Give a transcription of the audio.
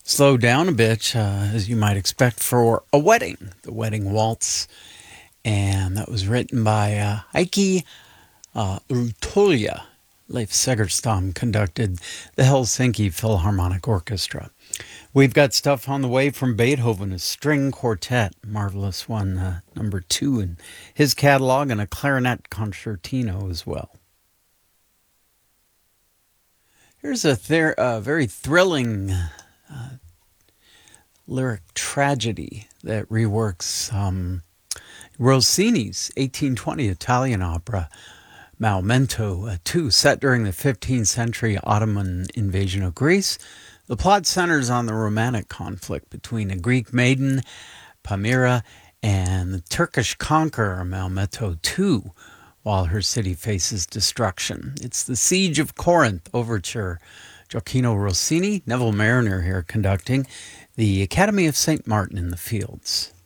Slow down a bit, as you might expect, for a wedding, the Wedding Waltz. And that was written by Heikki Ultolia. Leif Segerstam conducted the Helsinki Philharmonic Orchestra. We've got stuff on the way from Beethoven, a string quartet, marvelous one, number 2 in his catalog, and a clarinet concertino as well. Here's a very thrilling lyric tragedy that reworks Rossini's 1820 Italian opera, Maometto II, set during the 15th century Ottoman invasion of Greece. The plot centers on the romantic conflict between a Greek maiden, Palmyra, and the Turkish conqueror, Maometto II, while her city faces destruction. It's the Siege of Corinth overture. Gioacchino Rossini, Neville Marriner here conducting, the Academy of St. Martin in the Fields.